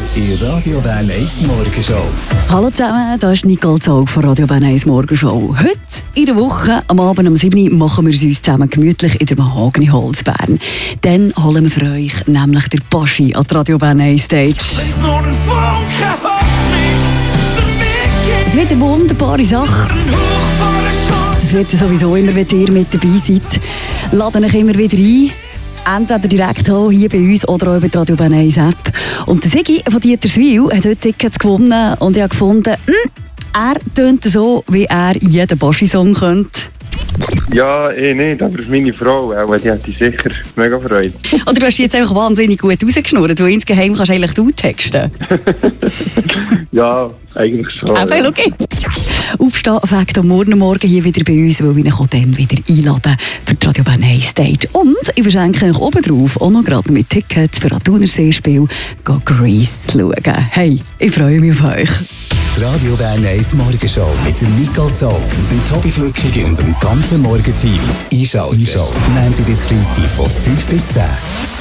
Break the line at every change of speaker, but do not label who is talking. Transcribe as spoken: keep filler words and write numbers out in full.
in Radio Bern eins Morgenshow.
Hallo zusammen, hier ist Nicole Zog von Radio Bern eins Morgenshow. Heute in der Woche, am Abend um sieben Uhr, machen wir es uns zusammen gemütlich in der Mahagoni Holz Bern. Dann holen wir für euch nämlich der Baschi an die Radio Bern eins Stage. Es wird eine wunderbare Sache. Es wird sowieso immer, wenn ihr mit dabei seid. Laden euch immer wieder ein. Entweder direkt hier bei uns oder auch über die Radio Bern eins App. Und der Sigi von Dieterswil hat heute Tickets gewonnen und ich habe gefunden, mh, er tönt so, wie er jeden Baschi-Song könnte.
Ja, eh nicht, aber meine Frau, auch, die hat sich sicher mega gefreut.
Oder du hast jetzt einfach wahnsinnig gut rausgeschnurrt, weil insgeheim kannst du eigentlich du texten.
Ja, eigentlich schon.
Okay, okay. Aufstehen fängt am Morgen, Morgen hier wieder bei uns, weil wir ihn dann wieder einladen für die Radio Bern eins Stage. Und ich verschenke euch oben drauf auch noch gerade mit Tickets für ein Thunerseespiel Grease zu schauen. Hey, ich freue mich auf euch.
Die Radio Bern eins Morgenshow mit dem Nicole Zog, dem Tobi Flückig und dem ganzen Morgenteam. Einschalten. Einschalten. Montag bis Freitag von fünf bis zehn.